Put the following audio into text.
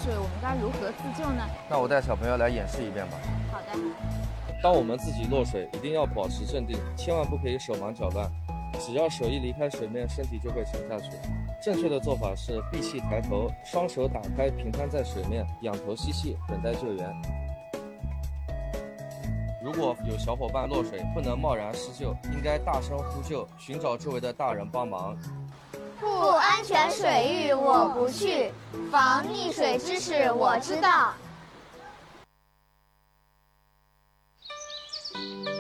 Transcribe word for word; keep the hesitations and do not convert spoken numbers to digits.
水，我们该如何自救呢？ 那我带小朋友来演示一遍吧。 好的。 当我们自己落水，一定要保持镇定，千万不可以手忙脚乱。只要手一离开水面，身体就会沉下去。正确的做法是闭气抬头，双手打开，平摊在水面，仰头吸气，等待救援。如果有小伙伴落水，不能贸然施救，应该大声呼救，寻找周围的大人帮忙。 不安全水域我不去，防溺水知识我知道。